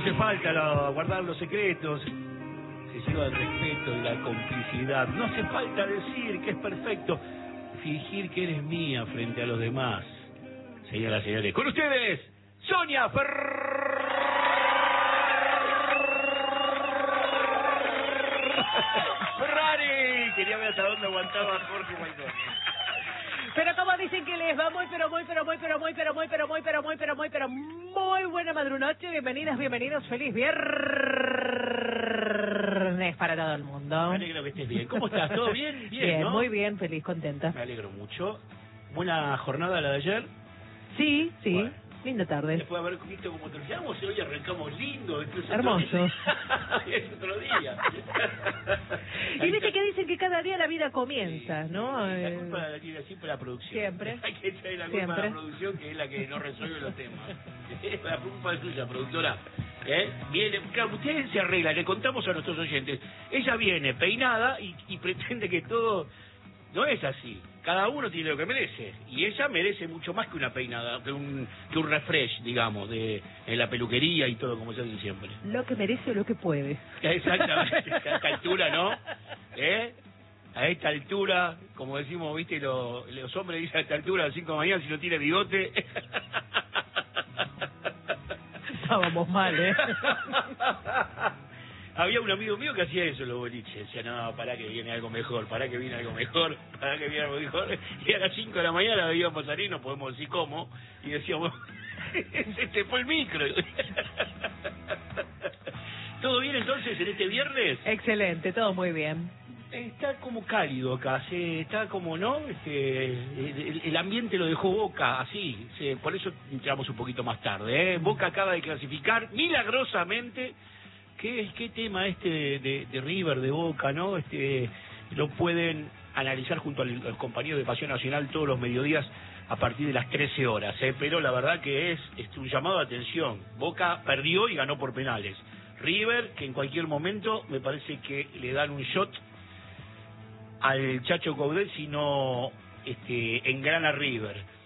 hace falta guardar los secretos. Se lleva el respeto y la complicidad. No hace falta decir que es perfecto. Fingir que eres mía frente a los demás. Señoras y señores, con ustedes, Sonia Ferrari. Quería ver hasta dónde aguantaba Jorge Maidón. Pero como dicen que les va muy buena madrunoche, bienvenidas, bienvenidos, feliz viernes para todo el mundo. Me alegro que estés bien. ¿Cómo estás? ¿Todo bien? Bien, ¿no? muy bien, feliz, contenta. Me alegro mucho. ¿Buena jornada la de ayer? Sí, Bueno. Linda tarde. Después de haber visto cómo terminamos, hoy arrancamos lindo. Hermoso. Es otro día. Y viste que dicen que cada día la vida comienza, ¿no? La culpa la tiene siempre la producción. Siempre. Hay que echarle la culpa a la producción, que es la que no resuelve los temas. La culpa es tuya, productora. Viene, claro, ustedes se arreglan, le contamos a nuestros oyentes. Ella viene peinada y pretende que todo... No es así. Cada uno tiene lo que merece. Y ella merece mucho más que una peinada, que un refresh, digamos, en la peluquería y todo, como se dice siempre. Lo que merece o lo que puede. Exactamente. A esta altura, ¿no? A esta altura, como decimos, viste, los hombres dicen a esta altura, a las 5 de la mañana, si no tiene bigote... Estábamos mal, Había un amigo mío que hacía eso en los boliches. Decía, no, pará que viene algo mejor, pará que viene algo mejor, pará que viene algo mejor. Y a las 5 de la mañana íbamos a salir, no podemos decir cómo, y decíamos, se te fue el micro. ¿Todo bien entonces en este viernes? Excelente, todo muy bien. Está como cálido acá, está como, ¿no? El ambiente lo dejó Boca así, por eso entramos un poquito más tarde. Boca acaba de clasificar milagrosamente. ¿Qué tema de River, de Boca, no? Lo pueden analizar junto al compañero de Pasión Nacional todos los mediodías a partir de las 13 horas, pero la verdad que es un llamado de atención. Boca perdió y ganó por penales. River, que en cualquier momento me parece que le dan un shot al Chacho Coudet si no engrana River.